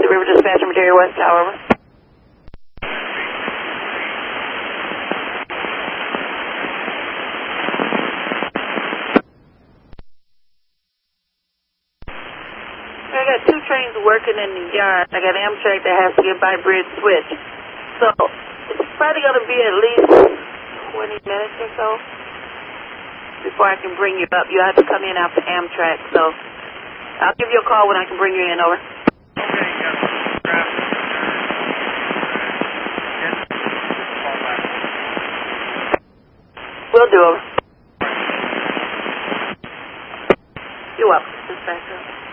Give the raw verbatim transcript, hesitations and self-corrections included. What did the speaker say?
Mississippi River Dispatcher, Materia West Tower, over. I got two trains working in the yard. I got Amtrak that has to get by bridge switch. So it's probably going to be at least twenty minutes or so before I can bring you up. You have to come in after Amtrak. So I'll give you a call when I can bring you in, over. Will do, over. You're welcome, Dispatcher.